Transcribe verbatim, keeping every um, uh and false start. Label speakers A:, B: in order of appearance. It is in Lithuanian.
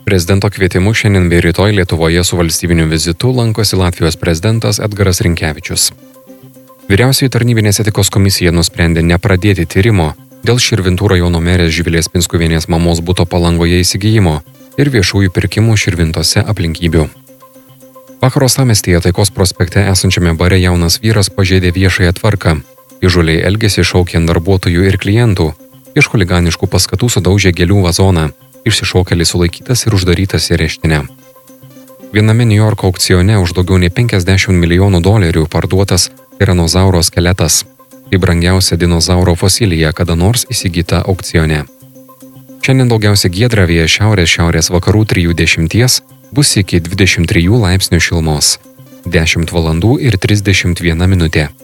A: Prezidento kvietimu šiandien bei rytoj Lietuvoje su valstybiniu vizitu lankosi Latvijos prezidentas Edgaras Rinkevičius. Vyriausioji tarnybinės etikos komisija nusprendė nepradėti tyrimo dėl Širvintų rajono merės Živilės Pinskuvienės mamos buto Palangoje įsigijimo ir viešųjų pirkimų Širvintose aplinkybių. Vakar uostamiestyje Taikos prospekte esančiame bare jaunas vyras pažeidė viešąją tvarką. Įžūliai elgėsi šaukiant darbuotojų ir klientų. Iš chuliganiškų paskatų sudaužė gėlių vazoną. Išsišokėlis sulaikytas ir uždarytas į areštinę. Viename New Yorko aukcione už daugiau nei penkiasdešimt milijonų dolerių parduotas tiranozauro skeletas. Tai brangiausia dinozauro fosilija kada nors įsigyta aukcione. Šiandien daugiausia giedra, vėjas šiaurės šiaurės vakarų trijų dešimties, bus iki dvidešimt trijų laipsnių šilumos. dešimt valandų ir trisdešimt viena minutė.